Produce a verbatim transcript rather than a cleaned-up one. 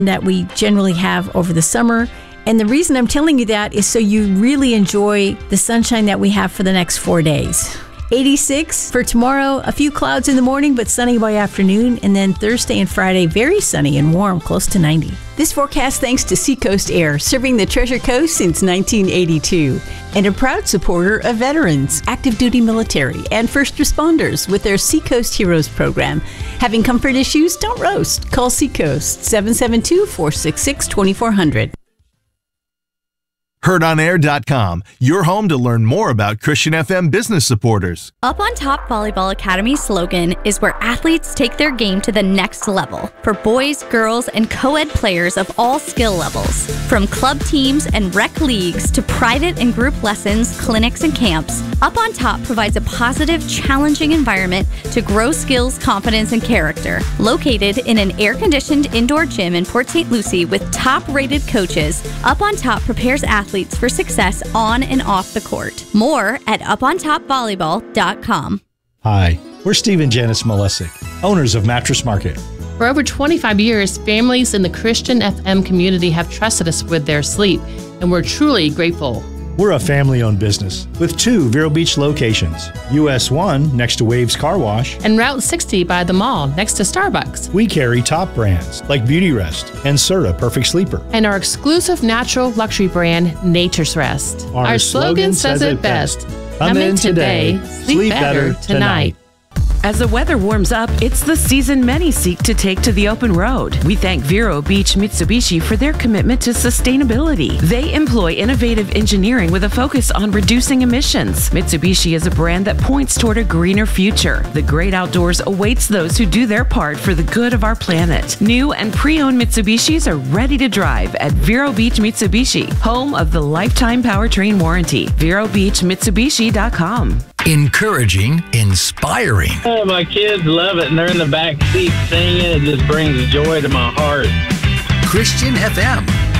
that we generally have over the summer. And the reason I'm telling you that is so you really enjoy the sunshine that we have for the next four days. eighty-six for tomorrow, a few clouds in the morning, but sunny by afternoon. And then Thursday and Friday, very sunny and warm, close to ninety. This forecast thanks to Seacoast Air, serving the Treasure Coast since nineteen eighty-two. And a proud supporter of veterans, active duty military, and first responders with their Seacoast Heroes program. Having comfort issues? Don't roast. Call Seacoast, seven seven two, four six six, two four zero zero. Heard On Air dot com, your home to learn more about Christian F M business supporters. Up on Top Volleyball Academy's slogan is where athletes take their game to the next level for boys, girls, and co-ed players of all skill levels. From club teams and rec leagues to private and group lessons, clinics, and camps, Up on Top provides a positive, challenging environment to grow skills, confidence, and character. Located in an air-conditioned indoor gym in Port Saint Lucie with top-rated coaches, Up on Top prepares athletes for success on and off the court. More at up on top volleyball dot com. Hi, we're Steve and Janice Malesic, owners of Mattress Market. For over twenty-five years, families in the Christian F M community have trusted us with their sleep, and we're truly grateful. We're a family-owned business with two Vero Beach locations, U S one next to Waves Car Wash, and Route sixty by the mall next to Starbucks. We carry top brands like Beauty Rest and Serta Perfect Sleeper. And our exclusive natural luxury brand, Nature's Rest. Our, our slogan, slogan says it best. Come in today, sleep, sleep better tonight. tonight. As the weather warms up, it's the season many seek to take to the open road. We thank Vero Beach Mitsubishi for their commitment to sustainability. They employ innovative engineering with a focus on reducing emissions. Mitsubishi is a brand that points toward a greener future. The great outdoors awaits those who do their part for the good of our planet. New and pre-owned Mitsubishis are ready to drive at Vero Beach Mitsubishi, home of the lifetime powertrain warranty. Vero Beach Mitsubishi dot com. Encouraging, inspiring. Oh, my kids love it, and they're in the back seat singing. It just brings joy to my heart. Christian F M.